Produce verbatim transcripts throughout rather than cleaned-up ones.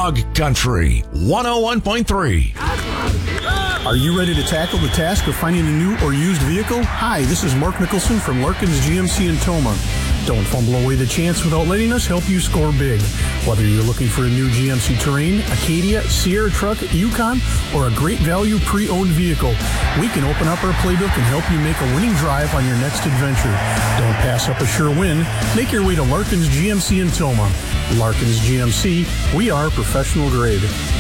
Bog Country one oh one point three. Are you ready to tackle the task of finding a new or used vehicle? Hi, this is Mark Nicholson from Larkin's G M C in Toma. Don't fumble away the chance without letting us help you score big. Whether you're looking for a new G M C Terrain, Acadia, Sierra Truck, Yukon, or a great value pre-owned vehicle, we can open up our playbook and help you make a winning drive on your next adventure. Don't pass up a sure win. Make your way to Larkin's G M C in Toma. Larkin's G M C, we are professional grade.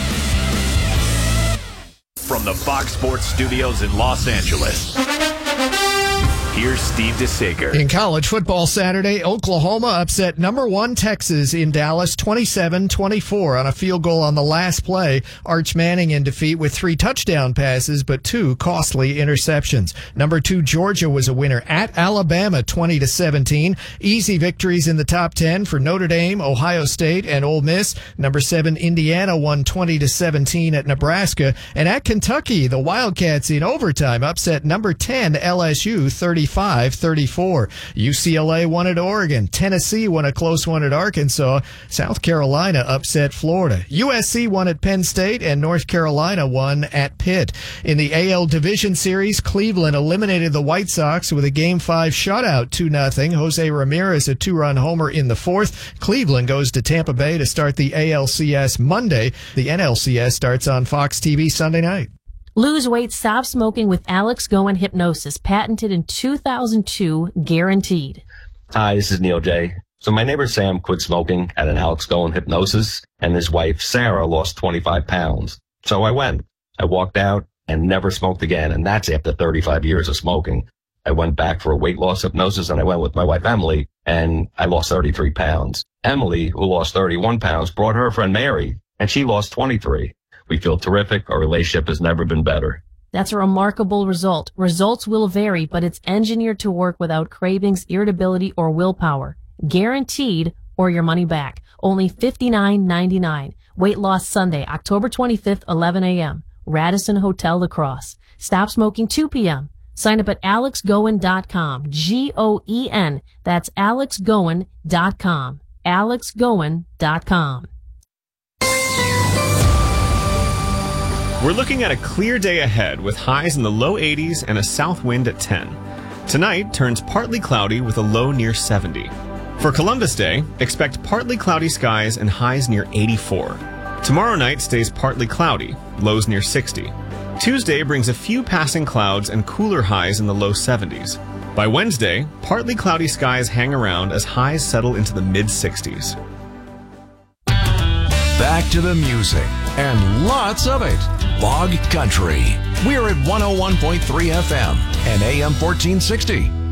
From the Fox Sports Studios in Los Angeles, here's Steve DeSager. In college football Saturday, Oklahoma upset number one Texas in Dallas twenty-seven twenty-four on a field goal on the last play. Arch Manning in defeat with three touchdown passes, but two costly interceptions. Number two Georgia was a winner at Alabama twenty to seventeen. Easy victories in the top ten for Notre Dame, Ohio State, and Ole Miss. Number seven Indiana won twenty to seventeen at Nebraska. And at Kentucky, the Wildcats in overtime upset number ten L S U thirty-five thirty-four. U C L A won at Oregon. Tennessee won a close one at Arkansas. South Carolina upset Florida. U S C won at Penn State, and North Carolina won at Pitt. In the A L Division Series, Cleveland eliminated the White Sox with a Game five shutout two nothing. Jose Ramirez a two-run homer in the fourth. Cleveland goes to Tampa Bay to start the A L C S Monday. The N L C S starts on Fox T V Sunday night. Lose weight, stop smoking with Alex Goen Hypnosis, patented in two thousand two, guaranteed. Hi, this is Neil J. So my neighbor Sam quit smoking at an Alex Goen Hypnosis, and his wife Sarah lost twenty-five pounds. So I went. I walked out and never smoked again, and that's after thirty-five years of smoking. I went back for a weight loss hypnosis, and I went with my wife Emily, and I lost thirty-three pounds. Emily, who lost thirty-one pounds, brought her friend Mary, and she lost twenty-three. We feel terrific. Our relationship has never been better. That's a remarkable result. Results will vary, but it's engineered to work without cravings, irritability, or willpower. Guaranteed, or your money back. Only fifty-nine ninety-nine. Weight loss Sunday, October twenty-fifth, eleven a.m. Radisson Hotel La Crosse. Stop smoking two p.m. Sign up at alex goen dot com. G O E N. That's alex goen dot com. alex goen dot com. We're looking at a clear day ahead with highs in the low eighties and a south wind at ten. Tonight turns partly cloudy with a low near seventy. For Columbus Day, expect partly cloudy skies and highs near eighty-four. Tomorrow night stays partly cloudy, lows near sixty. Tuesday brings a few passing clouds and cooler highs in the low seventies. By Wednesday, partly cloudy skies hang around as highs settle into the mid-sixties. Back to the music, and lots of it. Bog Country. We're at one oh one point three F M and A M fourteen sixty.